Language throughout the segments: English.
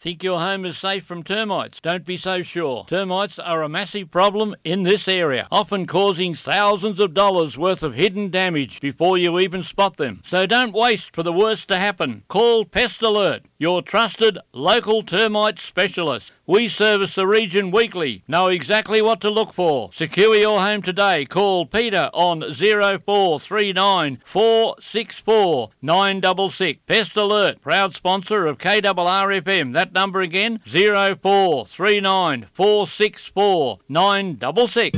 Think your home is safe from termites? Don't be so sure. Termites are a massive problem in this area, often causing thousands of dollars worth of hidden damage before you even spot them. So don't waste for the worst to happen. Call Pest Alert, your trusted local termite specialist. We service the region weekly. Know exactly what to look for. Secure your home today. Call Peter on 0439 464 966. Pest Alert, proud sponsor of KRRFM. That number again, 0439 464 966.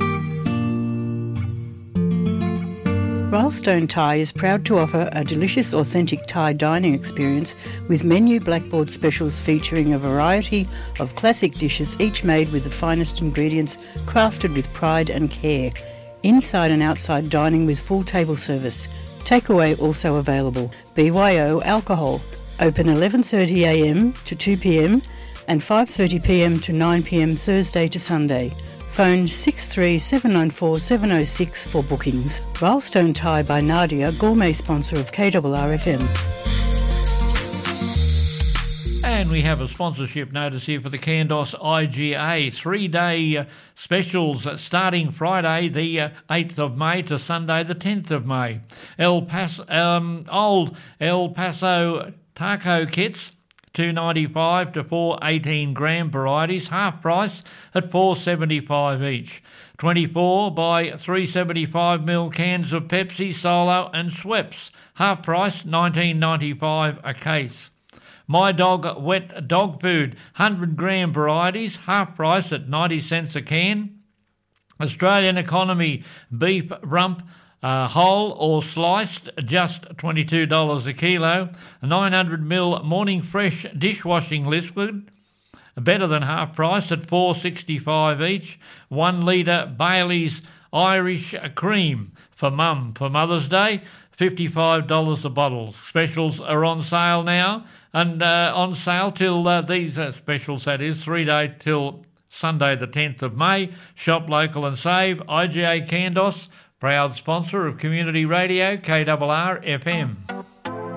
Milestone Thai is proud to offer a delicious, authentic Thai dining experience with menu blackboard specials featuring a variety of classic dishes, each made with the finest ingredients, crafted with pride and care. Inside and outside dining with full table service. Takeaway also available. BYO alcohol. Open 11:30am to 2pm and 5:30pm to 9pm Thursday to Sunday. Phone 63794 706 for bookings. Milestone Thai by Nadia, gourmet sponsor of KRRFM. And we have a sponsorship notice here for the Kandos IGA 3-day specials starting Friday the 8th of May to Sunday the 10th of May. Old El Paso taco kits, $2.95 to 4 18-gram varieties, half price at $4.75 each. 24 by 375ml cans of Pepsi, Solo and Schweppes, half price $19.95 a case. My Dog wet dog food, 100-gram varieties, half price at 90 cents a can. Australian Economy beef rump, whole or sliced, just $22 a kilo. 900ml Morning Fresh dishwashing liquid, better than half price at $4.65 each. 1 litre Bailey's Irish cream for Mum for Mother's Day, $55 a bottle. Specials are on sale now, and on sale till these specials, that is, 3-day till Sunday the 10th of May. Shop local and save. IGA Kandos, proud sponsor of Community Radio, KRRFM.